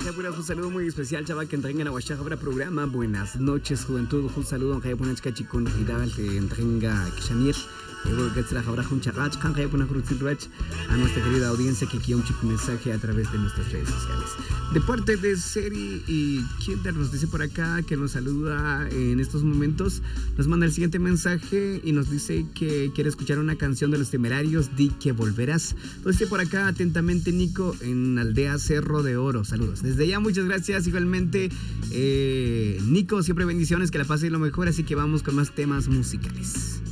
un saludo muy especial, chaval, que entrega a Huachaja para programa. Buenas noches, juventud. Un saludo a una chica chicón, que entrega a Kishanir. A nuestra querida audiencia que quiere un chip mensaje a través de nuestras redes sociales. De parte de Seri y Kinder nos dice por acá que nos saluda en estos momentos. Nos manda el siguiente mensaje y nos dice que quiere escuchar una canción de Los Temerarios, Di que volverás. Nos dice por acá atentamente Nico en Aldea Cerro de Oro. Saludos. Desde allá, muchas gracias. Igualmente, Nico, siempre bendiciones, que la pase lo mejor. Así que vamos con más temas musicales.